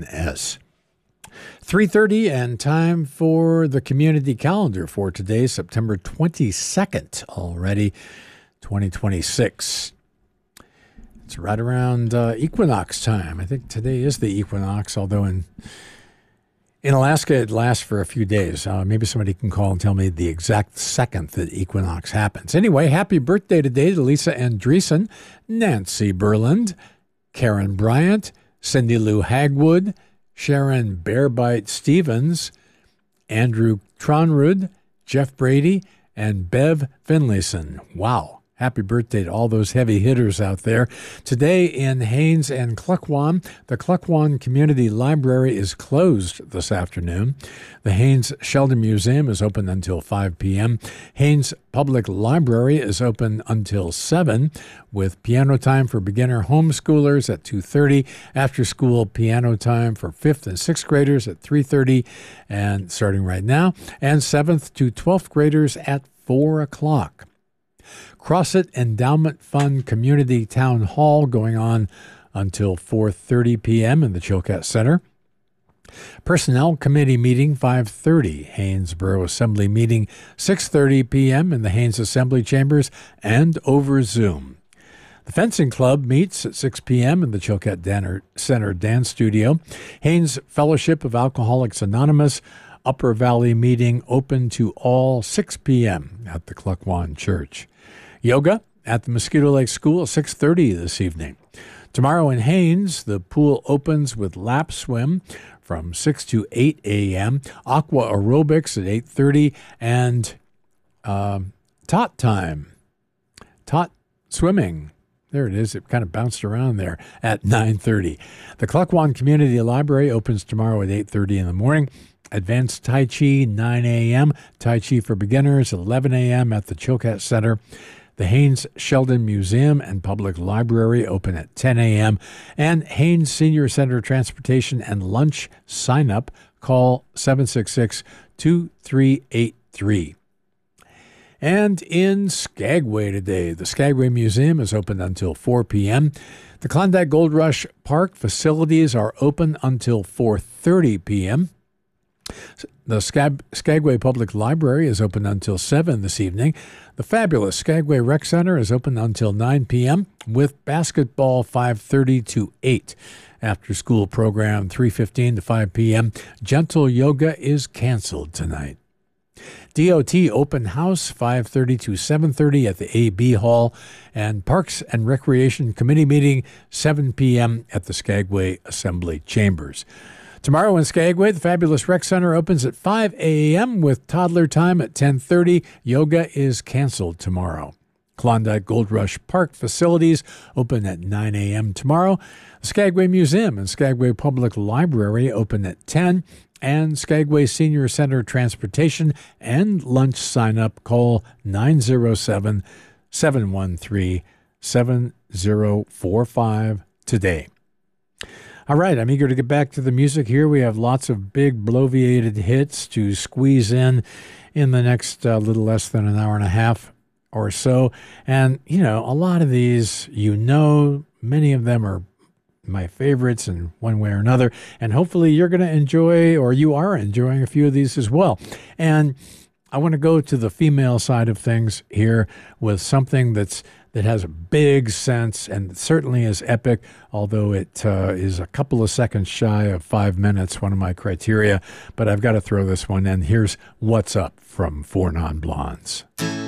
S. 3:30 and time for the community calendar for today, September 22nd, already 2026. It's right around equinox time. I think today is the equinox, although in Alaska it lasts for a few days. Maybe somebody can call and tell me the exact second that equinox happens. Anyway, happy birthday today to Lisa Andreessen, Nancy Berland, Karen Bryant, Cindy Lou Hagwood, Sharon Bearbite Stevens, Andrew Tronrud, Jeff Brady, and Bev Finlayson. Wow. Happy birthday to all those heavy hitters out there. Today in Haines and Klukwan, the Klukwan Community Library is closed this afternoon. The Haines Sheldon Museum is open until 5 p.m. Haines Public Library is open until 7, with piano time for beginner homeschoolers at 2:30, after school piano time for 5th and 6th graders at 3:30, and starting right now, and 7th to 12th graders at 4 o'clock. Crossit Endowment Fund Community Town Hall going on until 4:30 p.m. in the Chilkat Center. Personnel Committee meeting 5:30. Haines Borough Assembly meeting 6:30 p.m. in the Haines Assembly Chambers and over Zoom. The Fencing Club meets at 6 p.m. in the Chilkat Center Dance Studio. Haines Fellowship of Alcoholics Anonymous Upper Valley meeting open to all 6 p.m. at the Klukwan Church. Yoga at the Mosquito Lake School at 6:30 this evening. Tomorrow in Haines, the pool opens with lap swim from 6 to 8 a.m., aqua aerobics at 8:30, and tot time, tot swimming. There it is. It kind of bounced around there at 9:30. The Klukwan Community Library opens tomorrow at 8:30 in the morning. Advanced Tai Chi, 9 a.m. Tai Chi for beginners, 11 a.m. at the Chilkat Center. The Haines Sheldon Museum and Public Library open at 10 a.m. And Haines Senior Center Transportation and Lunch sign-up. Call 766-2383. And in Skagway today, the Skagway Museum is open until 4 p.m. The Klondike Gold Rush Park facilities are open until 4:30 p.m. The Skagway Public Library is open until 7 this evening. The fabulous Skagway Rec Center is open until 9 p.m. with basketball 5:30 to 8. After school program 3:15 to 5 p.m. Gentle yoga is canceled tonight. DOT Open House 5:30 to 7:30 at the AB Hall, and Parks and Recreation Committee meeting 7 p.m. at the Skagway Assembly Chambers. Tomorrow in Skagway, the fabulous Rec Center opens at 5 a.m. with toddler time at 10:30. Yoga is canceled tomorrow. Klondike Gold Rush Park facilities open at 9 a.m. tomorrow. The Skagway Museum and Skagway Public Library open at 10. And Skagway Senior Center Transportation and Lunch sign-up. Call 907-713-7045 today. All right, I'm eager to get back to the music here. We have lots of big bloviated hits to squeeze in the next little less than an hour and a half or so. And, you know, a lot of these, many of them are my favorites in one way or another. And hopefully you're going to enjoy, or you are enjoying a few of these as well. And I want to go to the female side of things here with something that has a big sense and certainly is epic, although it is a couple of seconds shy of 5 minutes, one of my criteria. But I've got to throw this one in. Here's What's Up from Four Non Blondes.